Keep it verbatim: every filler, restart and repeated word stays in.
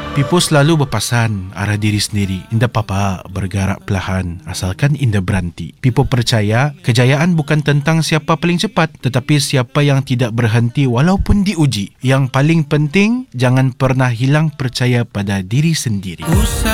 Pipo selalu berpasan arah diri sendiri. Indah papa bergerak perlahan asalkan indah berhenti. Pipo percaya kejayaan bukan tentang siapa paling cepat, tetapi siapa yang tidak berhenti walaupun diuji. Yang paling penting, jangan pernah hilang percaya pada diri sendiri.